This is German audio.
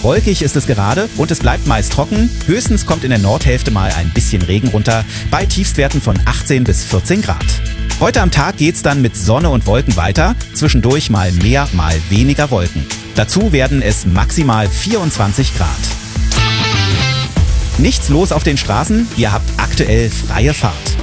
Wolkig ist es gerade und es bleibt meist trocken. Höchstens kommt in der Nordhälfte mal ein bisschen Regen runter, bei Tiefstwerten von 18 bis 14 Grad. Heute am Tag geht's dann mit Sonne und Wolken weiter, zwischendurch mal mehr, mal weniger Wolken. Dazu werden es maximal 24 Grad. Nichts los auf den Straßen, ihr habt aktuell freie Fahrt.